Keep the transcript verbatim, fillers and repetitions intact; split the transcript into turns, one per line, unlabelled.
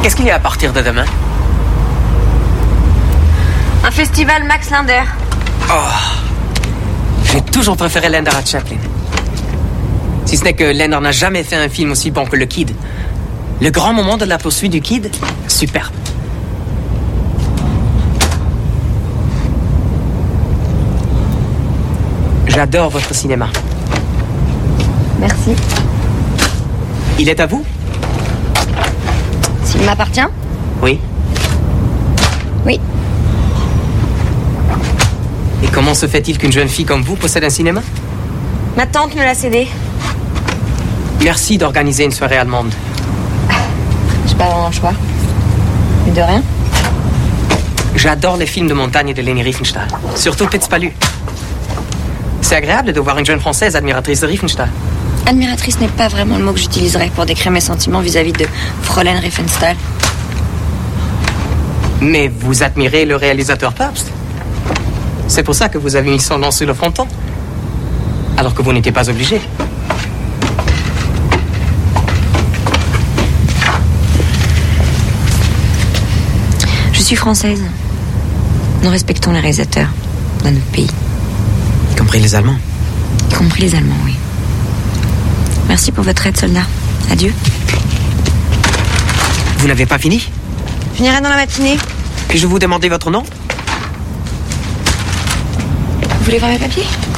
Qu'est-ce qu'il y a à partir de demain?
Un festival Max Linder.
Oh, j'ai toujours préféré Linder à Chaplin. Si ce n'est que Linder n'a jamais fait un film aussi bon que Le Kid. Le grand moment de la poursuite du Kid, superbe. J'adore votre cinéma.
Merci.
Il est à vous?
S'il m'appartient?
Oui.
Oui.
Et comment se fait-il qu'une jeune fille comme vous possède un cinéma?
Ma tante me l'a cédé.
Merci d'organiser une soirée allemande.
J'ai pas vraiment le choix. Mais de rien.
J'adore les films de montagne de Leni Riefenstahl. Surtout Pitzpalu. C'est agréable de voir une jeune Française admiratrice de Riefenstahl.
Admiratrice n'est pas vraiment le mot que j'utiliserais pour décrire mes sentiments vis-à-vis de Fräulein Riefenstahl.
Mais vous admirez le réalisateur Pabst. C'est pour ça que vous avez mis son nom sur le fronton. Alors que vous n'étiez pas obligé.
Je suis française. Nous respectons les réalisateurs dans notre pays.
Y compris les Allemands.
Y compris les Allemands, oui. Merci pour votre aide, soldat. Adieu.
Vous n'avez pas fini?
Je finirai dans la matinée.
Puis-je vous demander votre nom?
Vous voulez voir mes papiers?